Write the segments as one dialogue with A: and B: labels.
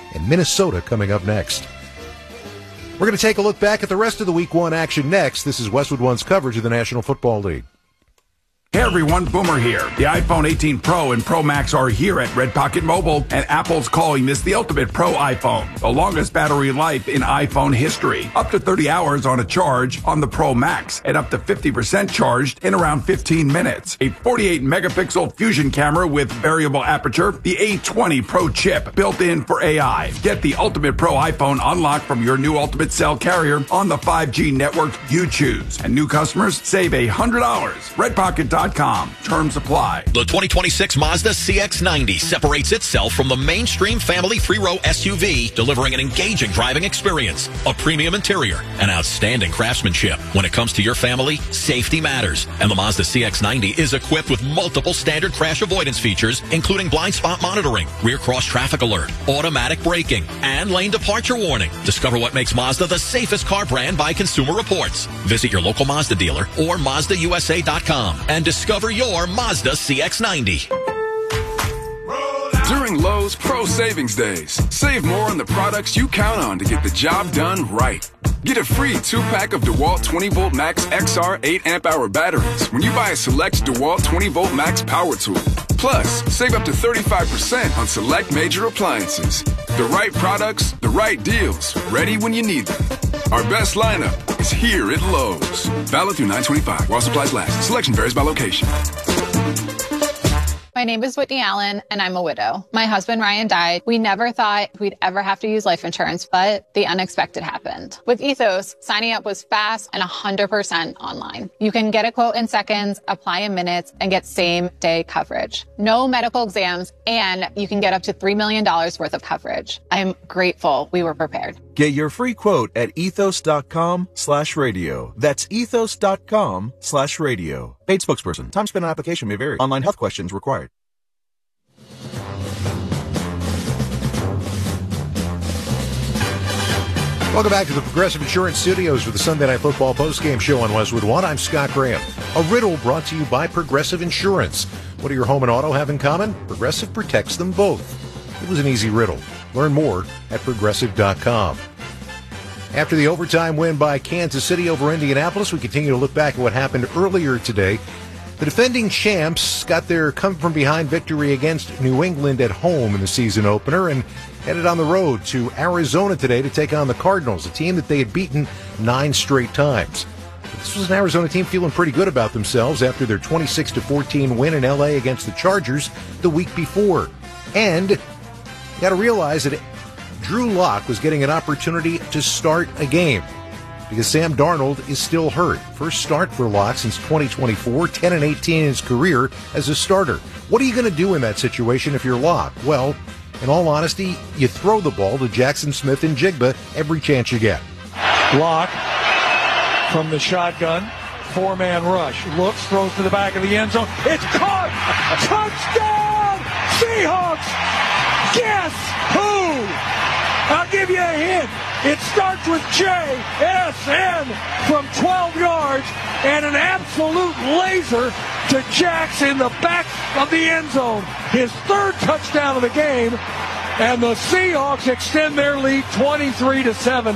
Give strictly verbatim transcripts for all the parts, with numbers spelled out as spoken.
A: and Minnesota coming up next. We're going to take a look back at the rest of the Week One action next. This is Westwood One's coverage of the National Football League.
B: Hey everyone, Boomer here. The iPhone eighteen Pro and Pro Max are here at Red Pocket Mobile, and Apple's calling this the ultimate Pro iPhone. The longest battery life in iPhone history. Up to thirty hours on a charge on the Pro Max, and up to fifty percent charged in around fifteen minutes. A forty-eight megapixel fusion camera with variable aperture. The A twenty Pro chip built in for A I. Get the ultimate Pro iPhone unlocked from your new Ultimate Cell carrier on the five G network you choose. And new customers save one hundred dollars. Red Pocket dot com. Terms apply.
C: The twenty twenty-six Mazda C X ninety separates itself from the mainstream family three-row S U V, delivering an engaging driving experience, a premium interior, and outstanding craftsmanship. When it comes to your family, safety matters, and the Mazda C X ninety is equipped with multiple standard crash avoidance features, including blind spot monitoring, rear cross traffic alert, automatic braking, and lane departure warning. Discover what makes Mazda the safest car brand by Consumer Reports. Visit your local Mazda dealer or Mazda U S A dot com and discover your Mazda C X ninety.
D: During Lowe's Pro Savings Days, save more on the products you count on to get the job done right. Get a free two-pack of DeWalt twenty volt Max X R eight amp hour batteries when you buy a select DeWalt twenty volt Max power tool. Plus, save up to thirty-five percent on select major appliances. The right products, the right deals, ready when you need them. Our best lineup is here at Lowe's. Valid through nine twenty-five while supplies last. Selection varies by location.
E: My name is Whitney Allen, and I'm a widow. My husband, Ryan, died. We never thought we'd ever have to use life insurance, but the unexpected happened. With Ethos, signing up was fast and one hundred percent online. You can get a quote in seconds, apply in minutes, and get same-day coverage. No medical exams, and you can get up to three million dollars worth of coverage. I'm grateful we were prepared.
F: Get your free quote at ethos.com slash radio. That's ethos.com slash radio. Paid spokesperson. Time spent on application may vary. Online health questions required.
A: Welcome back to the Progressive Insurance Studios for the Sunday Night Football postgame show on Westwood One. I'm Scott Graham. A riddle brought to you by Progressive Insurance. What do your home and auto have in common? Progressive protects them both. It was an easy riddle. Learn more at progressive dot com. After the overtime win by Kansas City over Indianapolis, we continue to look back at what happened earlier today. The defending champs got their come-from-behind victory against New England at home in the season opener and headed on the road to Arizona today to take on the Cardinals, a team that they had beaten nine straight times. This was an Arizona team feeling pretty good about themselves after their twenty-six to fourteen win in L A against the Chargers the week before. And you got to realize that Drew Lock was getting an opportunity to start a game because Sam Darnold is still hurt. First start for Lock since twenty twenty-four, ten and eighteen in his career as a starter. What are you going to do in that situation if you're Lock? Well, in all honesty, you throw the ball to Jackson Smith and Jigba every chance you get.
G: Lock from the shotgun, four-man rush, looks, throws to the back of the end zone. It's caught! Touchdown! Seahawks! Guess who? I'll give you a hint. It starts with J S N from twelve yards and an absolute laser to Jax in the back of the end zone. His third touchdown of the game, and the Seahawks extend their lead twenty-three to seven.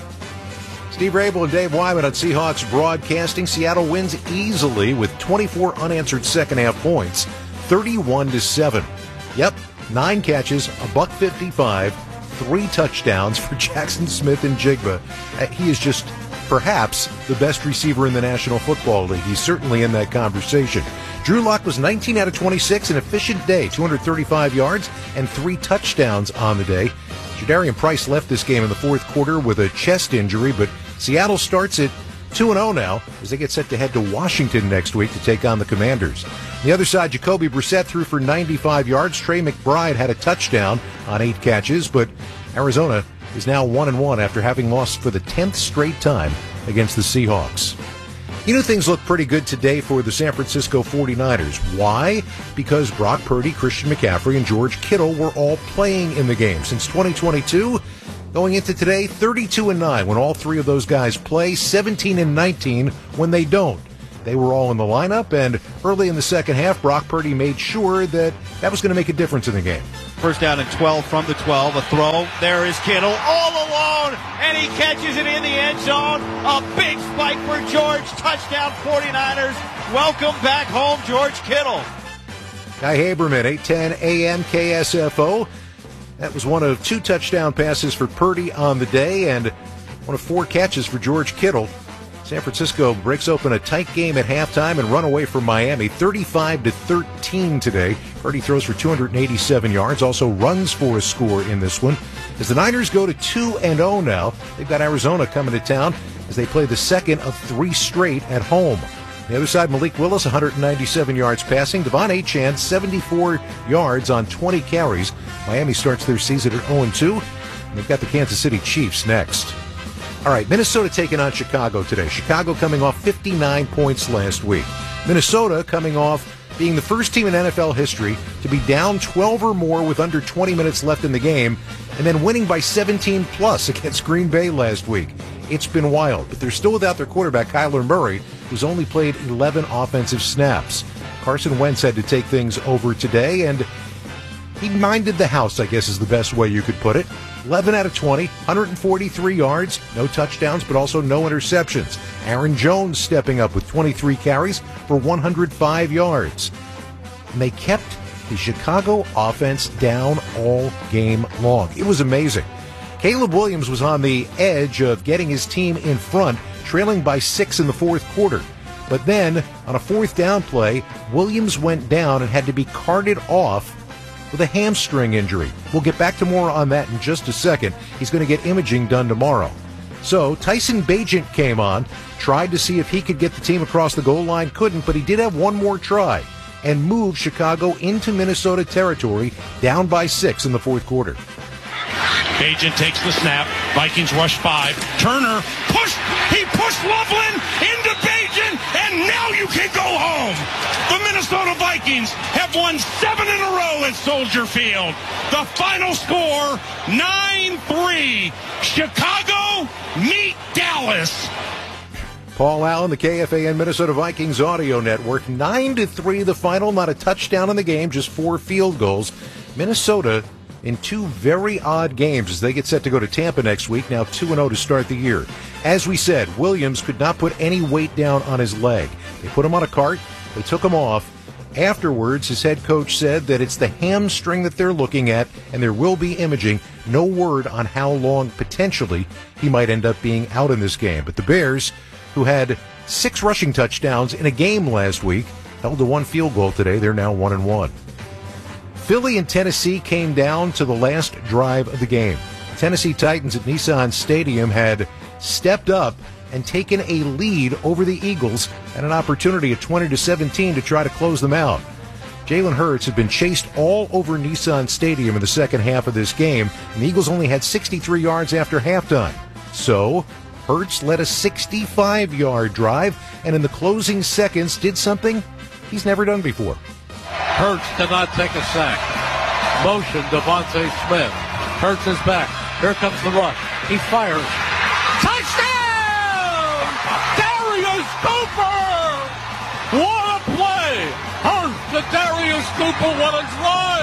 A: Steve Rabel and Dave Wyman on Seahawks Broadcasting. Seattle wins easily with twenty-four unanswered second-half points, thirty-one to seven. Yep, nine catches, a buck fifty-five, three touchdowns for Jackson Smith and Jigba. Uh, he is just perhaps the best receiver in the National Football League. He's certainly in that conversation. Drew Lock was nineteen out of twenty-six, an efficient day, two hundred thirty-five yards and three touchdowns on the day. Jadarian Price left this game in the fourth quarter with a chest injury, but Seattle starts at two and oh now as they get set to head to Washington next week to take on the Commanders. On the other side, Jacoby Brissett threw for ninety-five yards. Trey McBride had a touchdown on eight catches, but Arizona is now one and one after having lost for the tenth straight time against the Seahawks. You know, things look pretty good today for the San Francisco forty-niners. Why? Because Brock Purdy, Christian McCaffrey, and George Kittle were all playing in the game. Since twenty twenty-two, going into today, thirty-two and nine when all three of those guys play, seventeen and nineteen when they don't. They were all in the lineup, and early in the second half, Brock Purdy made sure that that was going to make a difference in the game.
H: First down and twelve from the twelve. A throw. There is Kittle all alone, and he catches it in the end zone. A big spike for George. Touchdown forty-niners. Welcome back home, George Kittle.
A: Guy Haberman, eight ten A M K S F O. That was one of two touchdown passes for Purdy on the day, and one of four catches for George Kittle. San Francisco breaks open a tight game at halftime and run away from Miami, thirty-five to thirteen today. Purdy throws for two hundred eighty-seven yards, also runs for a score in this one. As the Niners go to two and oh now, they've got Arizona coming to town as they play the second of three straight at home. On the other side, Malik Willis, one hundred ninety-seven yards passing. Devon Achane, seventy-four yards on twenty carries. Miami starts their season at oh and two. And they've got the Kansas City Chiefs next. All right, Minnesota taking on Chicago today. Chicago coming off fifty-nine points last week. Minnesota coming off being the first team in N F L history to be down twelve or more with under twenty minutes left in the game, and then winning by seventeen plus against Green Bay last week. It's been wild, but they're still without their quarterback, Kyler Murray, who's only played eleven offensive snaps. Carson Wentz had to take things over today, and he minded the house, I guess is the best way you could put it. eleven out of twenty, one hundred forty-three yards, no touchdowns, but also no interceptions. Aaron Jones stepping up with twenty-three carries for one hundred five yards. And they kept the Chicago offense down all game long. It was amazing. Caleb Williams was on the edge of getting his team in front, trailing by six in the fourth quarter. But then, on a fourth down play, Williams went down and had to be carted off with a hamstring injury. We'll get back to more on that in just a second. He's going to get imaging done tomorrow. So Tyson Bagent came on, tried to see if he could get the team across the goal line, couldn't, but he did have one more try and moved Chicago into Minnesota territory, down by six in the fourth quarter.
I: Bagent takes the snap. Vikings rush five. Turner push. He pushed Loveland into Bagent, and now you can go home. The Minnesota Vikings have won seven in a row at Soldier Field. The final score, nine three. Chicago meet Dallas.
A: Paul Allen, the K F A N Minnesota Vikings audio network. nine to three the final, not a touchdown in the game, just four field goals. Minnesota in two very odd games as they get set to go to Tampa next week, now two and oh to start the year. As we said, Williams could not put any weight down on his leg. They put him on a cart, they took him off. Afterwards, his head coach said that it's the hamstring that they're looking at, and there will be imaging. No word on how long, potentially, he might end up being out in this game. But the Bears, who had six rushing touchdowns in a game last week, held to one field goal today. They're now one and one. Philly and Tennessee came down to the last drive of the game. Tennessee Titans at Nissan Stadium had stepped up and taken a lead over the Eagles and an opportunity at twenty to seventeen to try to close them out. Jalen Hurts had been chased all over Nissan Stadium in the second half of this game, and the Eagles only had sixty-three yards after halftime. So Hurts led a sixty-five yard drive, and in the closing seconds did something he's never done before.
G: Hurts did not take a sack. Motion, Devontae Smith. Hurts is back. Here comes the rush. He fires. Touchdown! Darius Cooper! What a play! Hurts to Darius Cooper. What a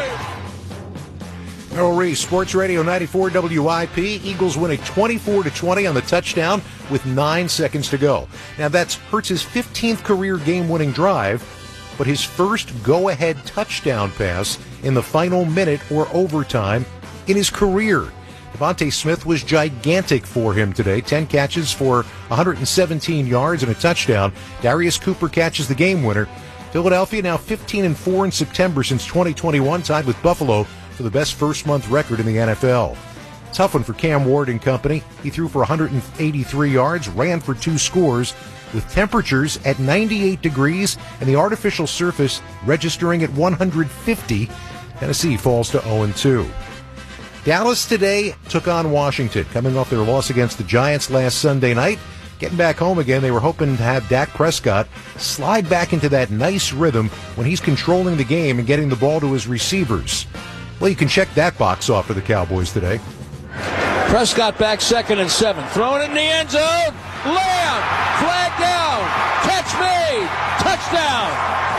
G: drive!
A: Merrill Reese, Sports Radio ninety-four W I P. Eagles win a twenty-four to twenty on the touchdown with nine seconds to go. Now that's Hurts' fifteenth career game-winning drive, but his first go-ahead touchdown pass in the final minute or overtime in his career. Devontae Smith was gigantic for him today. ten catches for one hundred seventeen yards and a touchdown. Darius Cooper catches the game winner. Philadelphia now fifteen and four in September since twenty twenty-one, tied with Buffalo for the best first-month record in the N F L. Tough one for Cam Ward and company. He threw for one hundred eighty-three yards, ran for two scores, with temperatures at ninety-eight degrees and the artificial surface registering at one hundred fifty. Tennessee falls to oh and two. Dallas today took on Washington, coming off their loss against the Giants last Sunday night. Getting back home again, they were hoping to have Dak Prescott slide back into that nice rhythm when he's controlling the game and getting the ball to his receivers. Well, you can check that box off for the Cowboys today.
J: Prescott back second and seven. Throwing it in the end zone. Lamb, flag down, catch made, touchdown.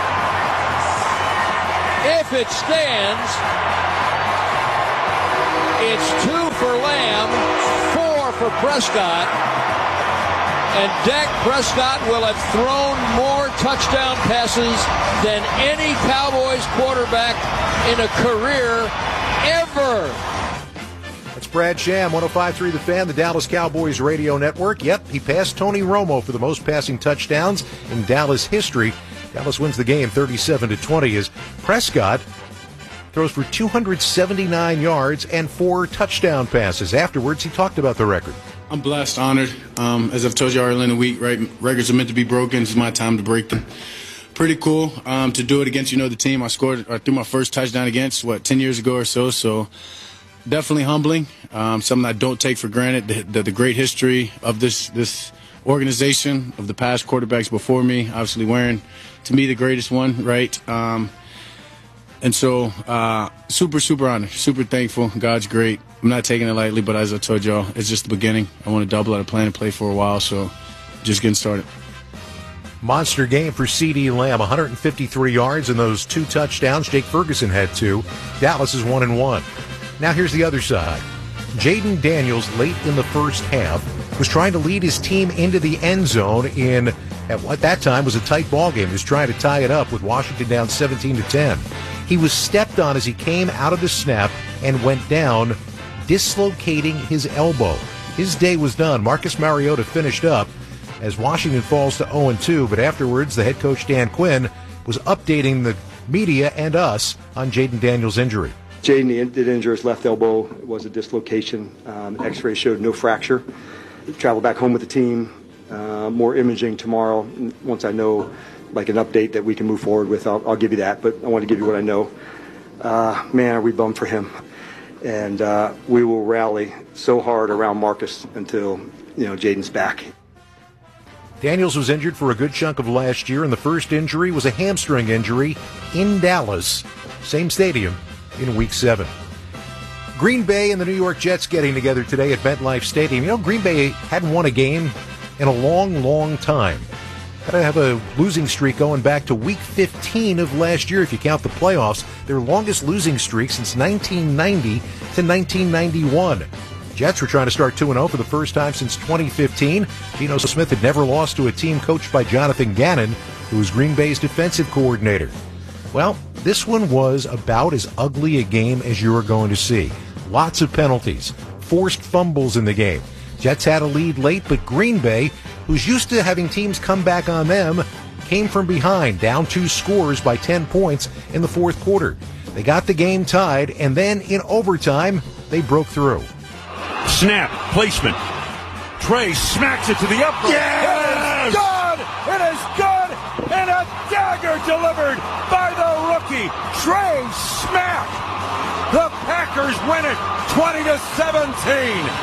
J: If it stands, it's two for Lamb, four for Prescott, and Dak Prescott will have thrown more touchdown passes than any Cowboys quarterback in a career ever.
A: That's Brad Sham, one oh five point three The Fan, the Dallas Cowboys radio network. Yep, he passed Tony Romo for the most passing touchdowns in Dallas history. Dallas wins the game thirty-seven to twenty as Prescott throws for two hundred seventy-nine yards and four touchdown passes. Afterwards, he talked about the record.
K: I'm blessed, honored. Um, as I've told you earlier in the week, right, records are meant to be broken. This is my time to break them. Pretty cool um, to do it against, you know, the team I scored or threw my first touchdown against, what, ten years ago or so. So definitely humbling, um, something I don't take for granted, the, the, the great history of this this organization, of the past quarterbacks before me, obviously wearing, to me, the greatest one, right? Um, and so uh, super, super honored, super thankful. God's great. I'm not taking it lightly, but as I told y'all, it's just the beginning. I want to double out. I plan to play for a while, so just getting started.
A: Monster game for CeeDee Lamb, one hundred fifty-three yards and those two touchdowns. Jake Ferguson had two. Dallas is one and one. Now here's the other side. Jaden Daniels, late in the first half, was trying to lead his team into the end zone in, at what that time was a tight ball game. He was trying to tie it up with Washington down seventeen to ten. He was stepped on as he came out of the snap and went down, dislocating his elbow. His day was done. Marcus Mariota finished up as Washington falls to oh and two, but afterwards the head coach Dan Quinn was updating the media and us on Jaden Daniels' injury.
L: Jaden did injure his left elbow. It was a dislocation. Um, X-ray showed no fracture. Travel back home with the team. Uh, more imaging tomorrow. Once I know, like an update that we can move forward with, I'll, I'll give you that. But I want to give you what I know. Uh, man, are we bummed for him. And uh, we will rally so hard around Marcus until, you know, Jaden's back.
A: Daniels was injured for a good chunk of last year, and the first injury was a hamstring injury in Dallas, same stadium, in Week seven. Green Bay and the New York Jets getting together today at MetLife Stadium. You know, Green Bay hadn't won a game in a long, long time. Got to have a losing streak going back to Week fifteen of last year if you count the playoffs. Their longest losing streak since nineteen ninety to nineteen ninety-one. Jets were trying to start two and oh for the first time since twenty fifteen. Geno Smith had never lost to a team coached by Jonathan Gannon, who was Green Bay's defensive coordinator. Well, this one was about as ugly a game as you were going to see. Lots of penalties, forced fumbles in the game. Jets had a lead late, but Green Bay, who's used to having teams come back on them, came from behind, down two scores by ten points in the fourth quarter. They got the game tied, and then in overtime, they broke through.
I: Snap, placement. Trey smacks it to the upright.
G: Yes! It is good! It is good! And a dagger delivered by the rookie, Trey Smack! The Packers win it twenty to seventeen.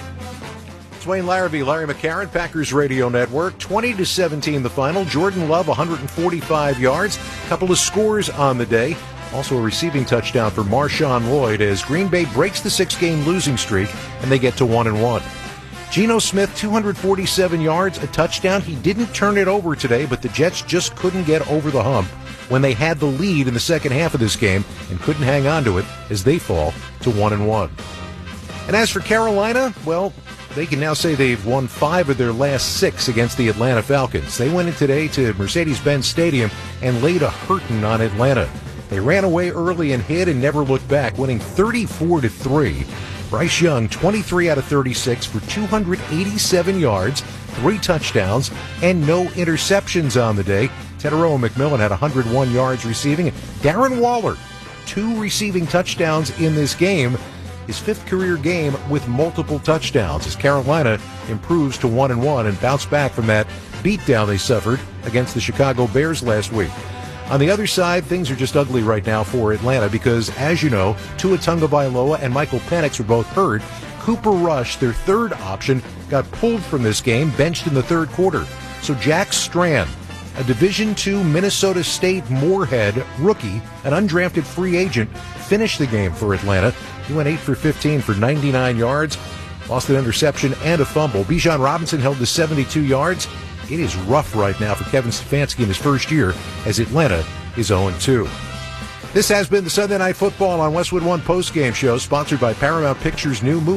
A: It's Wayne Larrabee, Larry McCarron, Packers Radio Network. twenty to seventeen the final. Jordan Love, one hundred forty-five yards. Couple of scores on the day. Also a receiving touchdown for Marshawn Lloyd as Green Bay breaks the six-game losing streak and they get to one and one. Geno Smith, two hundred forty-seven yards, a touchdown. He didn't turn it over today, but the Jets just couldn't get over the hump when they had the lead in the second half of this game and couldn't hang on to it as they fall to one and one. And as for Carolina, well, they can now say they've won five of their last six against the Atlanta Falcons. They went in today to Mercedes-Benz Stadium and laid a hurting on Atlanta. They ran away early and hid and never looked back, winning thirty-four to three. Bryce Young, twenty-three out of thirty-six for two hundred eighty-seven yards, three touchdowns, and no interceptions on the day. Tetairoa McMillan had one hundred one yards receiving. And Darren Waller, two receiving touchdowns in this game. His fifth career game with multiple touchdowns as Carolina improves to one and one and bounce back from that beatdown they suffered against the Chicago Bears last week. On the other side, things are just ugly right now for Atlanta because, as you know, Tua Tagovailoa and Michael Penix were both hurt. Cooper Rush, their third option, got pulled from this game, benched in the third quarter. So Jack Strand, a Division two Minnesota State Moorhead rookie, an undrafted free agent, finished the game for Atlanta. He went eight for fifteen for ninety-nine yards, lost an interception and a fumble. Bijan Robinson held to seventy-two yards. It is rough right now for Kevin Stefanski in his first year as Atlanta is oh and two. This has been the Sunday Night Football on Westwood One postgame show, sponsored by Paramount Pictures' new movie.